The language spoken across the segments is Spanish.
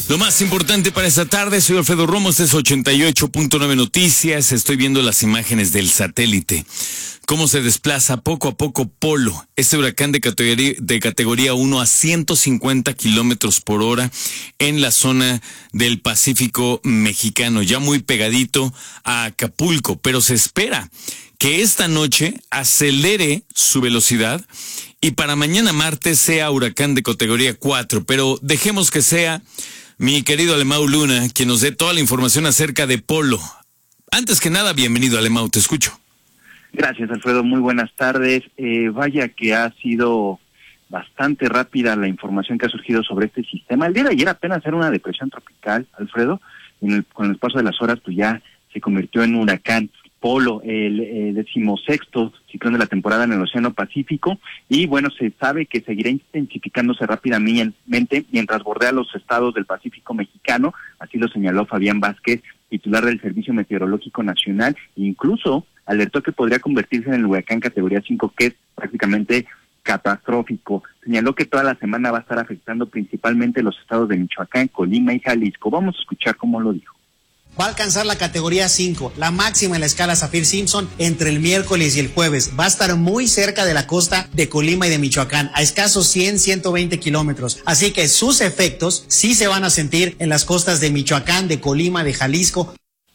Lo más importante para esta tarde, soy Alfredo Romo, este es 88.9 Noticias. Estoy viendo las imágenes del satélite. Cómo se desplaza poco a poco Polo, este huracán de categoría 1 a 150 kilómetros por hora en la zona del Pacífico mexicano, ya muy pegadito a Acapulco, pero se espera que esta noche acelere su velocidad y para mañana martes sea huracán de categoría 4, pero dejemos que sea mi querido Alemão Luna quien nos dé toda la información acerca de Polo. Antes que nada, bienvenido Alemão, te escucho. Gracias, Alfredo. Muy buenas tardes. Vaya que ha sido bastante rápida la información que ha surgido sobre este sistema. El día de ayer apenas era una depresión tropical, Alfredo. Con el paso de las horas, pues ya se convirtió en huracán Polo, el 16º ciclón de la temporada en el Océano Pacífico. Y bueno, se sabe que seguirá intensificándose rápidamente mientras bordea los estados del Pacífico mexicano. Así lo señaló Fabián Vázquez, titular del Servicio Meteorológico Nacional. Incluso alertó que podría convertirse en el huracán categoría 5, que es prácticamente catastrófico. Señaló que toda la semana va a estar afectando principalmente los estados de Michoacán, Colima y Jalisco. Vamos a escuchar cómo lo dijo. Va a alcanzar la categoría 5, la máxima en la escala Saffir-Simpson, entre el miércoles y el jueves. Va a estar muy cerca de la costa de Colima y de Michoacán, a escasos 120 kilómetros. Así que sus efectos sí se van a sentir en las costas de Michoacán, de Colima, de Jalisco.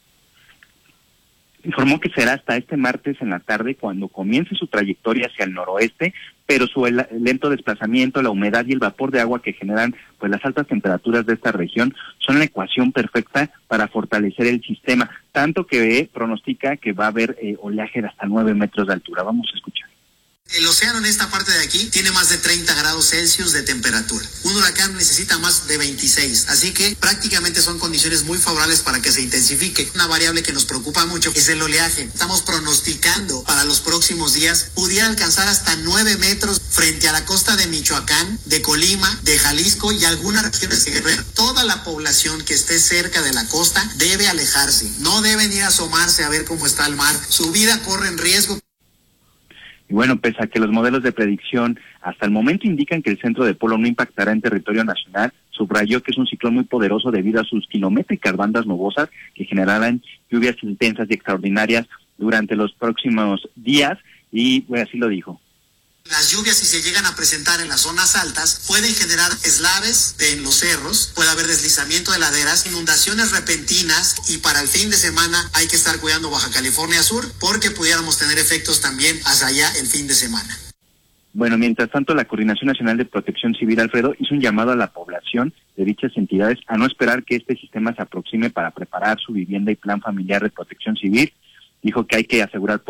Informó que será hasta este martes en la tarde cuando comience su trayectoria hacia el noroeste, pero su lento desplazamiento, la humedad y el vapor de agua que generan pues las altas temperaturas de esta región son la ecuación perfecta para fortalecer el sistema, tanto que pronostica que va a haber oleaje de hasta 9 metros de altura. Vamos a escuchar. El océano en esta parte de aquí tiene más de 30 grados Celsius de temperatura. Un huracán necesita más de 26, así que prácticamente son condiciones muy favorables para que se intensifique. Una variable que nos preocupa mucho es el oleaje. Estamos pronosticando para los próximos días pudiera alcanzar hasta 9 metros frente a la costa de Michoacán, de Colima, de Jalisco y algunas regiones de Guerrero. Toda la población que esté cerca de la costa debe alejarse. No deben ir a asomarse a ver cómo está el mar. Su vida corre en riesgo. Y bueno, pese a que los modelos de predicción hasta el momento indican que el centro de Polo no impactará en territorio nacional, subrayó que es un ciclón muy poderoso debido a sus kilométricas bandas nubosas que generarán lluvias intensas y extraordinarias durante los próximos días, y bueno, así lo dijo. Las lluvias, si se llegan a presentar en las zonas altas, pueden generar eslaves en los cerros, puede haber deslizamiento de laderas, inundaciones repentinas, y para el fin de semana hay que estar cuidando Baja California Sur porque pudiéramos tener efectos también hacia allá el fin de semana. Bueno, mientras tanto, la Coordinación Nacional de Protección Civil, Alfredo, hizo un llamado a la población de dichas entidades a no esperar que este sistema se aproxime para preparar su vivienda y plan familiar de protección civil. Dijo que hay que asegurar